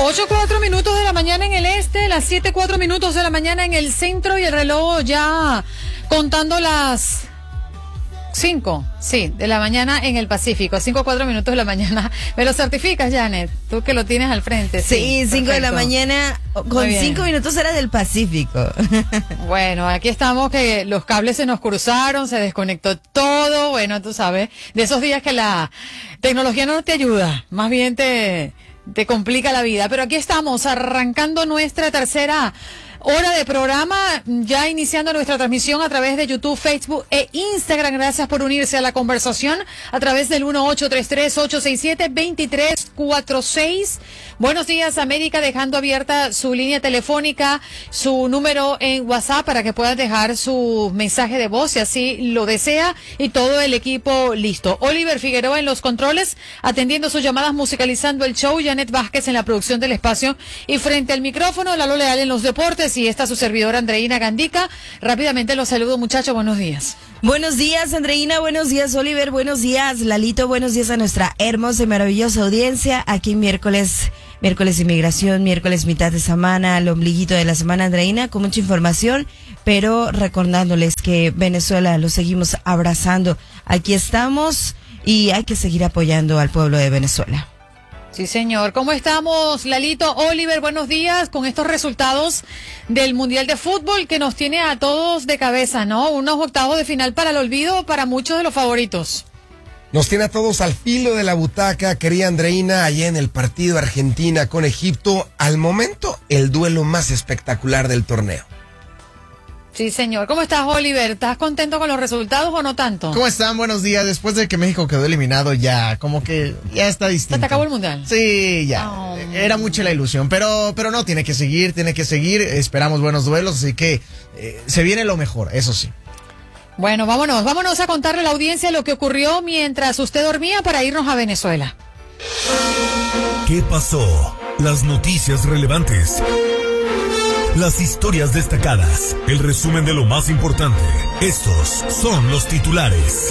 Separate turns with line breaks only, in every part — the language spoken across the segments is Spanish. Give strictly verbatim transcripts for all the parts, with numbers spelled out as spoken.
ocho cuatro minutos de la mañana en el este, las siete cuatro minutos de la mañana en el centro y el reloj ya contando las cinco, sí, de la mañana en el Pacífico, cinco cuatro minutos de la mañana. ¿Me lo certificas, Janet? Tú que lo tienes al frente.
Sí, cinco de la mañana, con cinco minutos era del Pacífico.
Bueno, aquí estamos que los cables se nos cruzaron, se desconectó todo, bueno, tú sabes, de esos días que la tecnología no te ayuda, más bien te, te complica la vida. Pero aquí estamos, arrancando nuestra tercera hora de programa, ya iniciando nuestra transmisión a través de YouTube, Facebook e Instagram. Gracias por unirse a la conversación a través del uno ocho tres tres, ocho seis siete, dos tres cuatro seis. Buenos días, América, dejando abierta su línea telefónica, su número en WhatsApp para que puedan dejar su mensaje de voz si así lo desea, y todo el equipo listo. Oliver Figueroa en los controles, atendiendo sus llamadas, musicalizando el show. Janet Vázquez en la producción del espacio y frente al micrófono, Lalo Leal en los deportes, y esta su servidora Andreina Gandica. Rápidamente los saludo, muchachos, buenos días.
Buenos días, Andreina, buenos días, Oliver, buenos días, Lalito, buenos días a nuestra hermosa y maravillosa audiencia. Aquí miércoles, miércoles inmigración, miércoles mitad de semana, el ombliguito de la semana, Andreina, con mucha información, pero recordándoles que Venezuela lo seguimos abrazando. Aquí estamos y hay que seguir apoyando al pueblo de Venezuela.
Sí, señor. ¿Cómo estamos, Lalito? Oliver, buenos días, con estos resultados del Mundial de Fútbol que nos tiene a todos de cabeza, ¿no? Unos octavos de final para el olvido para muchos de los favoritos.
Nos tiene a todos al filo de la butaca, querida Andreina, allá en el partido Argentina con Egipto. Al momento, el duelo más espectacular del torneo.
Sí, señor. ¿Cómo estás, Oliver? ¿Estás contento con los resultados o no tanto?
¿Cómo están? Buenos días. Después de que México quedó eliminado, ya, como que ya está distinto.
¿Se acabó el Mundial?
Sí, ya. Oh. Era mucha la ilusión, pero, pero no, tiene que seguir, tiene que seguir. Esperamos buenos duelos, así que eh, se viene lo mejor, eso sí.
Bueno, vámonos, vámonos a contarle a la audiencia lo que ocurrió mientras usted dormía para irnos a Venezuela.
¿Qué pasó? Las noticias relevantes. Las historias destacadas, el resumen de lo más importante. Estos son los titulares.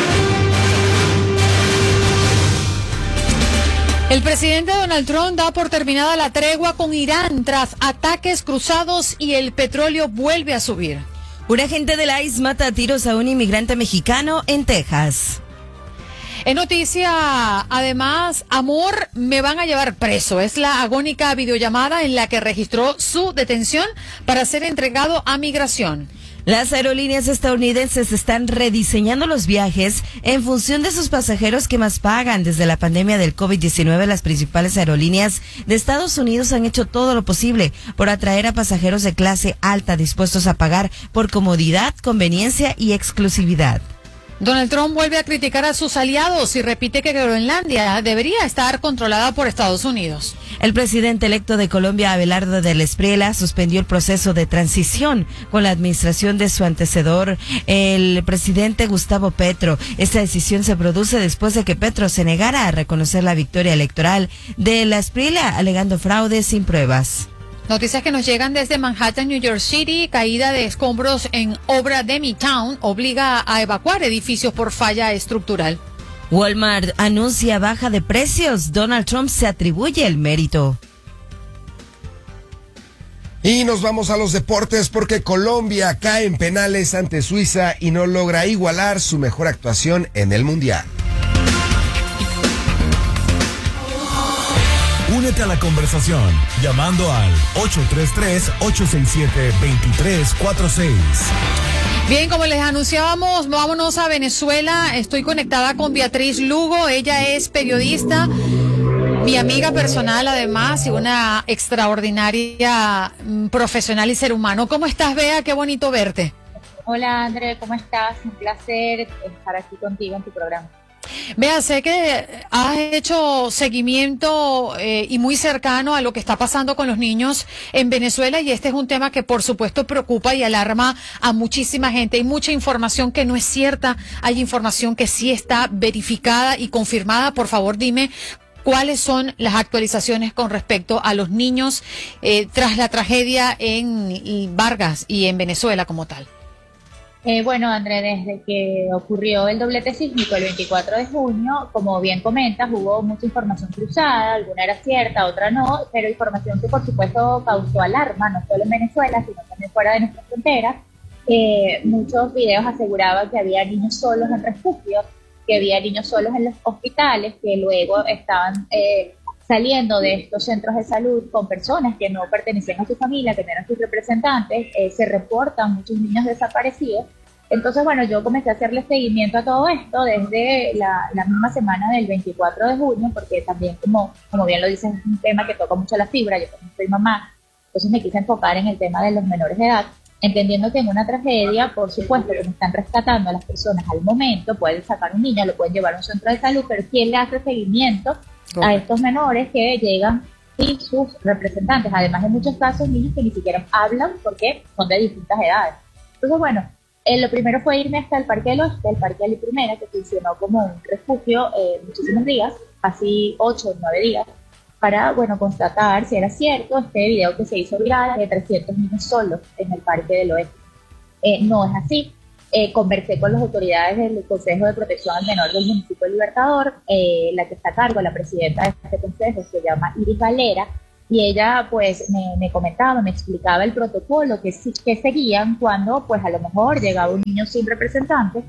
El presidente Donald Trump da por terminada la tregua con Irán tras ataques cruzados y el petróleo vuelve a subir.
Un agente del I C E mata a tiros a un inmigrante mexicano en Texas.
En noticia, además, Amor, me van a llevar preso. Es la agónica videollamada en la que registró su detención para ser entregado a migración.
Las aerolíneas estadounidenses están rediseñando los viajes en función de sus pasajeros que más pagan. Desde la pandemia del COVID diecinueve, las principales aerolíneas de Estados Unidos han hecho todo lo posible por atraer a pasajeros de clase alta dispuestos a pagar por comodidad, conveniencia y exclusividad.
Donald Trump vuelve a criticar a sus aliados y repite que Groenlandia debería estar controlada por Estados Unidos.
El presidente electo de Colombia, Abelardo del Espriella, suspendió el proceso de transición con la administración de su antecesor, el presidente Gustavo Petro. Esta decisión se produce después de que Petro se negara a reconocer la victoria electoral de la Espriella, alegando fraude sin pruebas.
Noticias que nos llegan desde Manhattan, New York City. Caída de escombros en obra de Midtown obliga a evacuar edificios por falla estructural.
Walmart anuncia baja de precios. Donald Trump se atribuye el mérito.
Y nos vamos a los deportes porque Colombia cae en penales ante Suiza y no logra igualar su mejor actuación en el Mundial.
Únete a la conversación llamando al ocho tres tres, ocho seis siete, dos tres cuatro seis.
Bien, como les anunciábamos, vámonos a Venezuela. Estoy conectada con Beatriz Lugo. Ella es periodista, mi amiga personal además, y una extraordinaria profesional y ser humano. ¿Cómo estás, Bea? Qué bonito verte.
Hola, André, ¿cómo estás? Un placer estar aquí contigo en tu programa.
Vea, sé que has hecho seguimiento eh, y muy cercano a lo que está pasando con los niños en Venezuela, y este es un tema que por supuesto preocupa y alarma a muchísima gente. Hay mucha información que no es cierta, hay información que sí está verificada y confirmada. Por favor, dime cuáles son las actualizaciones con respecto a los niños eh, tras la tragedia en Vargas y en Venezuela como tal.
Eh, bueno, André, desde que ocurrió el doblete sísmico el veinticuatro de junio, como bien comentas, hubo mucha información cruzada, alguna era cierta, otra no, pero información que por supuesto causó alarma, no solo en Venezuela, sino también fuera de nuestras fronteras. Eh, muchos videos aseguraban que había niños solos en refugios, que había niños solos en los hospitales, que luego estaban eh, saliendo de estos centros de salud con personas que no pertenecían a su familia, que no eran sus representantes. Eh, se reportan muchos niños desaparecidos. Entonces, bueno, yo comencé a hacerle seguimiento a todo esto desde la, la misma semana del veinticuatro de junio, porque también, como, como bien lo dices, es un tema que toca mucho la fibra. Yo también soy mamá, entonces me quise enfocar en el tema de los menores de edad, entendiendo que en una tragedia, por supuesto, que me están rescatando a las personas al momento, pueden sacar un niño, lo pueden llevar a un centro de salud, pero ¿quién le hace seguimiento a estos menores que llegan sin sus representantes? Además, en muchos casos, niños que ni siquiera hablan porque son de distintas edades. Entonces, bueno, eh, lo primero fue irme hasta el Parque del Oeste, el Parque de la Primera, que funcionó como un refugio eh, muchísimos días, casi ocho o nueve días, para, bueno, constatar si era cierto este video que se hizo viral de trescientos niños solos en el Parque del Oeste. Eh, no es así. Eh, conversé con las autoridades del Consejo de Protección al Menor del municipio de Libertador, eh, la que está a cargo, la presidenta de este consejo, se llama Iris Valera, y ella pues me, me comentaba, me explicaba el protocolo que, que seguían cuando pues a lo mejor llegaba un niño sin representante.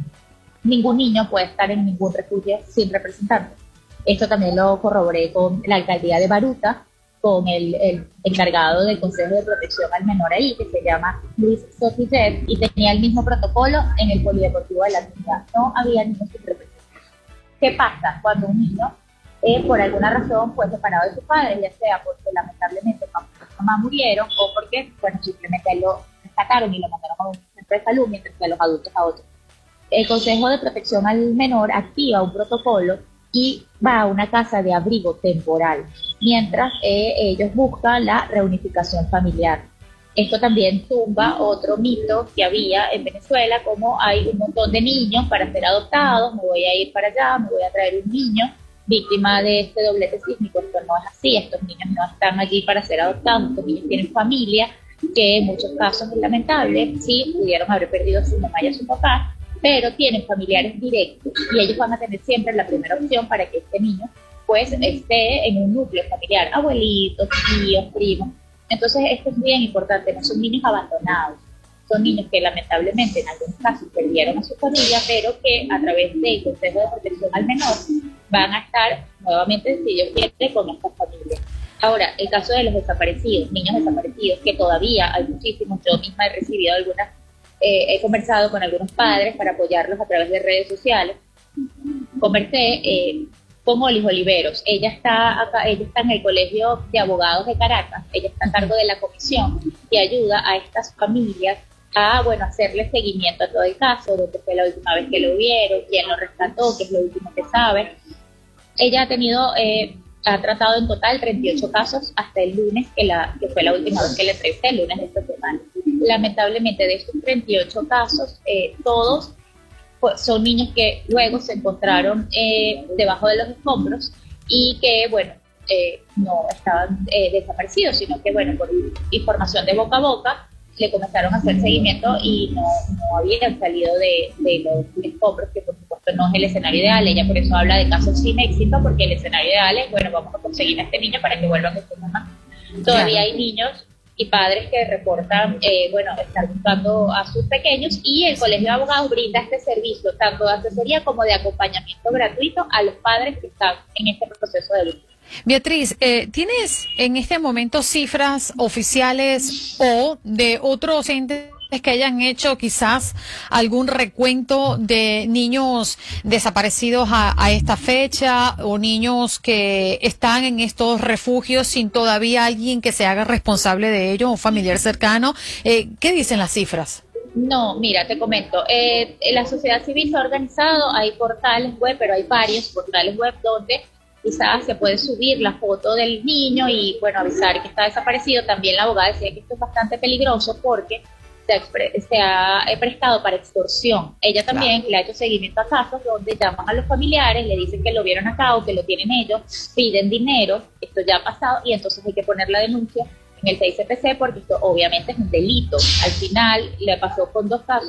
Ningún niño puede estar en ningún refugio sin representante. Esto también lo corroboré con la alcaldía de Baruta, con el, el encargado del Consejo de Protección al Menor ahí, que se llama Luis Sotillet, y tenía el mismo protocolo en el Polideportivo de la Trinidad. No había niños sin representación. ¿Qué pasa cuando un niño, eh, por alguna razón, fue separado de su padre, ya sea porque lamentablemente papá y mamá murieron, o porque, bueno, simplemente lo rescataron y lo mandaron a un centro de salud, mientras que los adultos a otro? El Consejo de Protección al Menor activa un protocolo y va a una casa de abrigo temporal, mientras eh, ellos buscan la reunificación familiar. Esto también tumba otro mito que había en Venezuela, como hay un montón de niños para ser adoptados, me voy a ir para allá, me voy a traer un niño víctima de este doblete sísmico. Esto no es así, estos niños no están allí para ser adoptados, estos niños tienen familia, que en muchos casos es lamentable, sí, pudieron haber perdido a su mamá y a su papá, pero tienen familiares directos y ellos van a tener siempre la primera opción para que este niño pues esté en un núcleo familiar, abuelitos, tíos, primos. Entonces esto es bien importante, no son niños abandonados, son niños que lamentablemente en algunos casos perdieron a su familia, pero que a través del Consejo de Protección al Menor van a estar nuevamente, si Dios quiere, con estas familias. Ahora, el caso de los desaparecidos, niños desaparecidos, que todavía hay muchísimos, yo misma he recibido algunas. Eh, he conversado con algunos padres para apoyarlos a través de redes sociales. Conversé eh, con Olis Oliveros. Ella está acá, ella está en el Colegio de Abogados de Caracas. Ella está a cargo de la comisión que ayuda a estas familias a, bueno, hacerle seguimiento a todo el caso, dónde fue la última vez que lo vieron, quién lo rescató, qué es lo último que sabe. Ella ha tenido, eh, ha tratado en total treinta y ocho casos hasta el lunes, que, la, que fue la última vez que le entrevisté, el lunes de esta semana. Lamentablemente, de estos treinta y ocho casos, eh, todos pues, son niños que luego se encontraron eh, debajo de los escombros y que, bueno, eh, no estaban eh, desaparecidos, sino que, bueno, por información de boca a boca, le comenzaron a hacer seguimiento y no, no habían salido de, de los escombros, que por supuesto no es el escenario ideal. Ella por eso habla de casos sin éxito, porque el escenario ideal es, bueno, vamos a conseguir a este niño para que vuelvan con su mamá. Todavía hay niños y padres que reportan, eh, bueno, estar buscando a sus pequeños, y el Colegio de Abogados brinda este servicio, tanto de asesoría como de acompañamiento gratuito a los padres que están en este proceso de búsqueda.
Beatriz, eh, ¿tienes en este momento cifras oficiales o de otros entes que hayan hecho quizás algún recuento de niños desaparecidos a, a esta fecha, o niños que están en estos refugios sin todavía alguien que se haga responsable de ellos, un familiar cercano? Eh, ¿Qué dicen las cifras?
No, mira, te comento, eh, la sociedad civil se ha organizado, hay portales web, pero hay varios portales web donde quizás se puede subir la foto del niño y, bueno, avisar que está desaparecido. También la abogada decía que esto es bastante peligroso porque se ha, se ha prestado para extorsión. Ella también claro. le ha hecho seguimiento a casos donde llaman a los familiares, le dicen que lo vieron acá o que lo tienen ellos, piden dinero, esto ya ha pasado, y entonces hay que poner la denuncia en el seis C P C porque esto obviamente es un delito. Al final le pasó con dos casos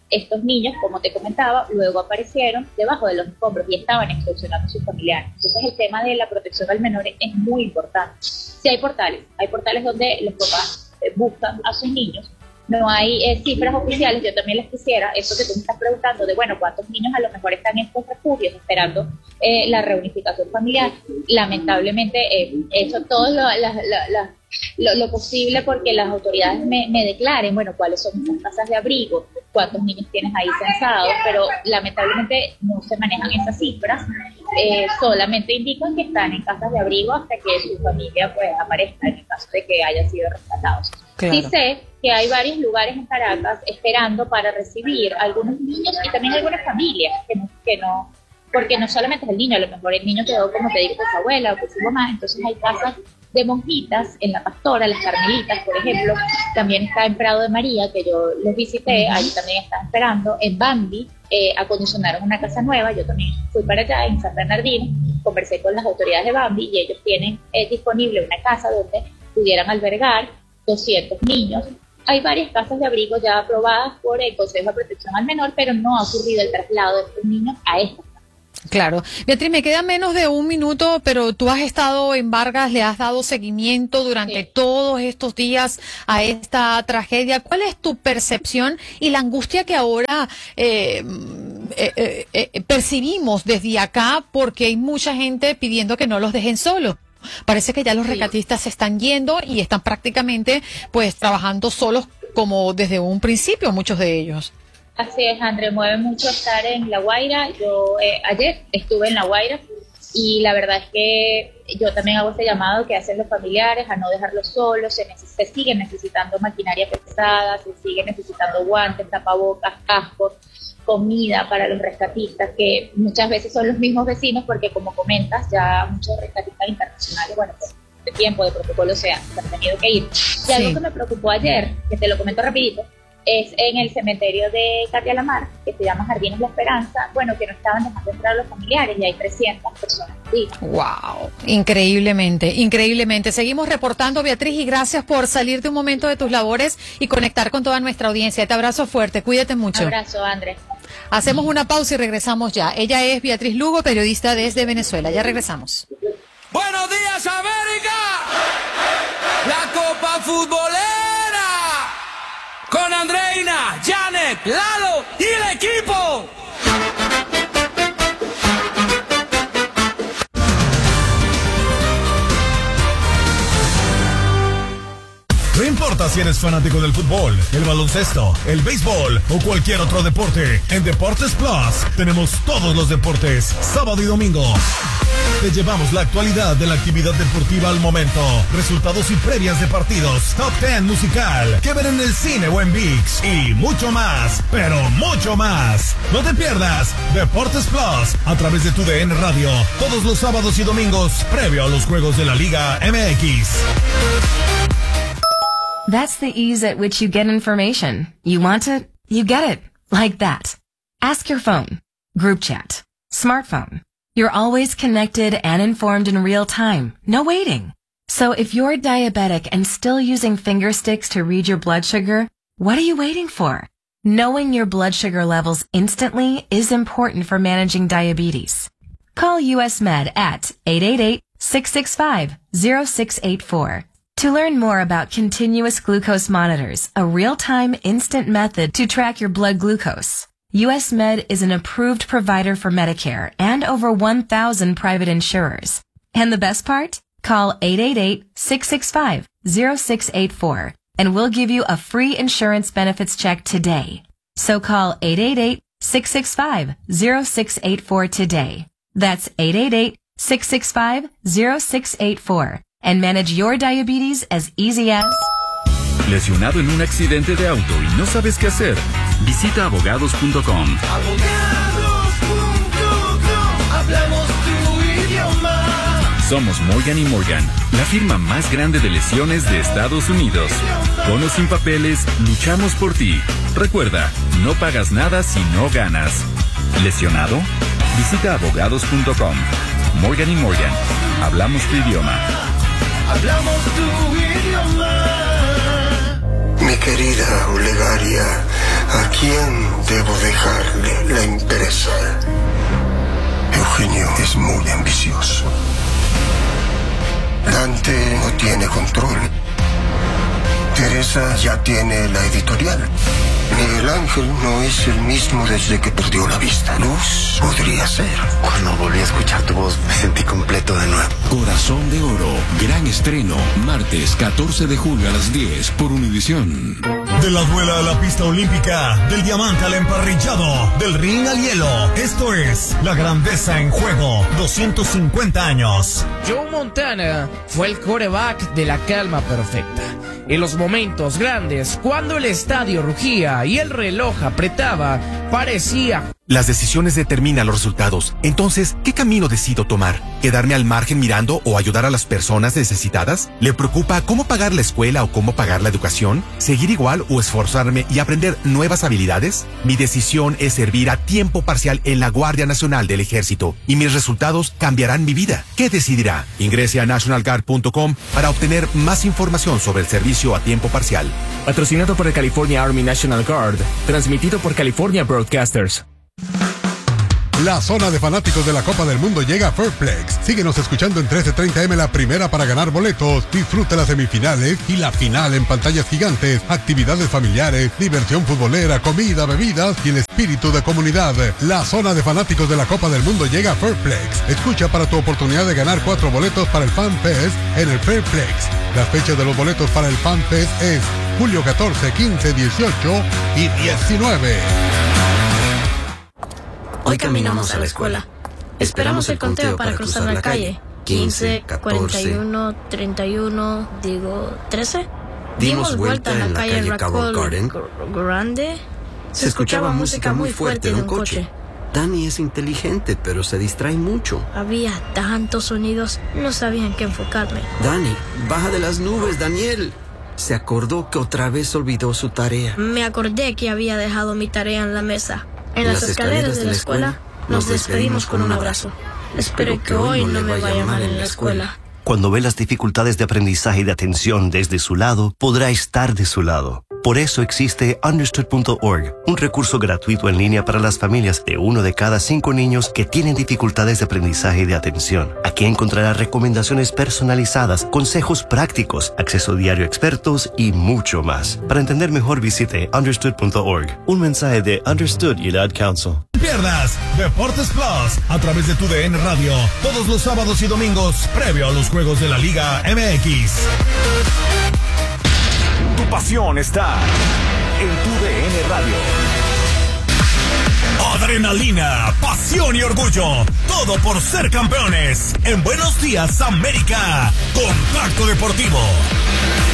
estos niños, como te comentaba, luego aparecieron debajo de los escombros y estaban extorsionando a sus familiares. Entonces el tema de la protección al menor es muy importante. Sí hay portales, hay portales donde los papás eh, buscan a sus niños. No hay eh, cifras oficiales, yo también les quisiera, eso que tú me estás preguntando, de bueno, cuántos niños a lo mejor están en estos refugios esperando eh, la reunificación familiar. Lamentablemente eh, he hecho todo lo, la, la, la, lo, lo posible porque las autoridades me, me declaren, bueno, cuáles son estas casas de abrigo, cuántos niños tienes ahí censados, pero lamentablemente no se manejan esas cifras, eh, solamente indican que están en casas de abrigo hasta que su familia pues aparezca en el caso de que hayan sido rescatados. Claro. Sí sé que hay varios lugares en Caracas esperando para recibir a algunos niños y también algunas familias que no, que no, porque no solamente es el niño, a lo mejor el niño quedó, como te digo, con su abuela o con su mamá, entonces hay casas de monjitas en La Pastora, las Carmelitas, por ejemplo, también está en Prado de María, que yo los visité, ahí también están esperando, en Bambi, eh, acondicionaron una casa nueva, yo también fui para allá, en San Bernardino, conversé con las autoridades de Bambi y ellos tienen eh, disponible una casa donde pudieran albergar doscientos niños. Hay varias casas de abrigo ya aprobadas por el Consejo de Protección al Menor, pero no ha ocurrido el traslado de estos niños a estas.
Claro. Beatriz, me queda menos de un minuto, pero tú has estado en Vargas, le has dado seguimiento durante sí. todos estos días a esta tragedia. ¿Cuál es tu percepción y la angustia que ahora eh, eh, eh, percibimos desde acá? Porque hay mucha gente pidiendo que no los dejen solos. Parece que ya los rescatistas se están yendo y están prácticamente pues trabajando solos como desde un principio, muchos de ellos.
Así es, André, mueve mucho estar en La Guaira. Yo eh, ayer estuve en La Guaira y la verdad es que yo también hago este llamado que hacen los familiares a no dejarlos solos. Se, neces- se sigue necesitando maquinaria pesada, se sigue necesitando guantes, tapabocas, cascos, comida para los rescatistas, que muchas veces son los mismos vecinos, porque como comentas, ya muchos rescatistas internacionales, bueno, pues de tiempo, de protocolo, se han, se han tenido que ir. Y sí. algo que me preocupó ayer, que te lo comento rapidito, es en el cementerio de Catialamar, que se llama Jardines La Esperanza, bueno, que no estaban dejando entrar a los familiares y hay trescientas personas. Sí.
Wow, increíblemente, increíblemente. Seguimos reportando, Beatriz, y gracias por salir de un momento de tus labores y conectar con toda nuestra audiencia. Te abrazo fuerte, cuídate mucho.
Abrazo, Andrés.
Hacemos una pausa y regresamos ya. Ella es Beatriz Lugo, periodista desde Venezuela. Ya regresamos.
Buenos días, América. La Copa Futbolera. Con Andreina, Janet, Lalo y el equipo.
No importa si eres fanático del fútbol, el baloncesto, el béisbol o cualquier otro deporte, en Deportes Plus tenemos todos los deportes, sábado y domingo. Te llevamos la actualidad de la actividad deportiva al momento, resultados y previas de partidos, top diez musical, que ver en el cine o en ViX y mucho más, pero mucho más. No te pierdas Deportes Plus a través de tu D N Radio, todos los sábados y domingos, previo a los juegos de la Liga M X.
That's the ease at which you get information. You want it, you get it. Like that. Ask your phone. Group chat. Smartphone. You're always connected and informed in real time. No waiting. So if you're diabetic and still using finger sticks to read your blood sugar, what are you waiting for? Knowing your blood sugar levels instantly is important for managing diabetes. Call U S Med at eight eight eight, six six five, zero six eight four. To learn more about continuous glucose monitors, a real-time instant method to track your blood glucose, U S Med is an approved provider for Medicare and over one thousand private insurers. And the best part? Call eight eight eight, six six five, zero six eight four and we'll give you a free insurance benefits check today. So call eight eight eight, six six five, zero six eight four today. That's eight eight eight, six six five, zero six eight four. And manage your diabetes as easy as...
¿Lesionado en un accidente de auto y no sabes qué hacer? Visita abogados punto com.
Abogados punto com. Hablamos tu idioma.
Somos Morgan y Morgan, la firma más grande de lesiones de Estados Unidos. Con o sin papeles, luchamos por ti. Recuerda, no pagas nada si no ganas. ¿Lesionado? Visita abogados punto com. Morgan y Morgan, hablamos tu idioma.
Hablamos tu idioma.
Mi querida Olegaria, ¿A quién debo dejarle la empresa? Eugenio es muy ambicioso. Dante no tiene control. Teresa ya tiene la editorial. Miguel Ángel no es el mismo desde que perdió la vista. Luz podría ser.
Cuando volví a escuchar tu voz, me sentí completo de nuevo.
Corazón de Oro, gran estreno, martes catorce de julio a las diez por Univisión.
De la duela a la pista olímpica, del diamante al emparrillado, del ring al hielo. Esto es La Grandeza en Juego, doscientos cincuenta años.
Joe Montana fue el quarterback de la calma perfecta. En los momentos grandes, cuando el estadio rugía y el reloj apretaba, parecía...
Las decisiones determinan los resultados. Entonces, ¿qué camino decido tomar? ¿Quedarme al margen mirando o ayudar a las personas necesitadas? ¿Le preocupa cómo pagar la escuela o cómo pagar la educación? ¿Seguir igual o esforzarme y aprender nuevas habilidades? Mi decisión es servir a tiempo parcial en la Guardia Nacional del Ejército y mis resultados cambiarán mi vida. ¿Qué decidirá? Ingrese a national guard punto com para obtener más información sobre el servicio a tiempo parcial.
Patrocinado por el California Army National Guard, transmitido por California Broadcasters.
La zona de fanáticos de la Copa del Mundo llega a Fairplex. Síguenos escuchando en trece treinta eme la primera para ganar boletos. Disfruta las semifinales y la final en pantallas gigantes, actividades familiares, diversión futbolera, comida, bebidas y el espíritu de comunidad. La zona de fanáticos de la Copa del Mundo llega a Fairplex. Escucha para tu oportunidad de ganar cuatro boletos para el Fan Fest en el Fairplex. Las fechas de los boletos para el Fan Fest es julio catorce, quince, dieciocho y diecinueve.
Hoy caminamos a la escuela. Esperamos el conteo para cruzar la calle. quince, cuarenta y uno, treinta y uno, digo, trece. Dimos vuelta en la calle Raccoon Garden. Grande. Se escuchaba música muy fuerte de un coche.
Dani es inteligente, pero se distrae mucho.
Había tantos sonidos, no sabía en qué enfocarme.
Dani, baja de las nubes, Daniel. Se acordó que otra vez olvidó su tarea.
Me acordé que había dejado mi tarea en la mesa. En las escaleras de la escuela nos despedimos con un abrazo. Espero que hoy no me vaya mal en la escuela.
Cuando ve las dificultades de aprendizaje y de atención desde su lado, podrá estar de su lado. Por eso existe understood punto org, un recurso gratuito en línea para las familias de uno de cada cinco niños que tienen dificultades de aprendizaje y de atención. Aquí encontrará recomendaciones personalizadas, consejos prácticos, acceso diario a expertos y mucho más. Para entender mejor, visite understood punto org. Un mensaje de Understood y el Ad Council.
Pierdas Deportes Plus a través de tu D N Radio todos los sábados y domingos previo a los juegos de la Liga M X.
Tu pasión está en tu D N Radio.
Adrenalina, pasión y orgullo, todo por ser campeones. En Buenos Días, América, Contacto Deportivo.